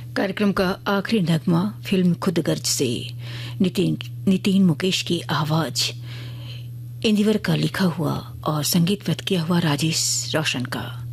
कार्यक्रम का आखिरी नगमा फिल्म खुदगर्ज से नितिन मुकेश की आवाज, इंदिवर का लिखा हुआ और संगीतबद्ध किया हुआ राजेश रोशन का।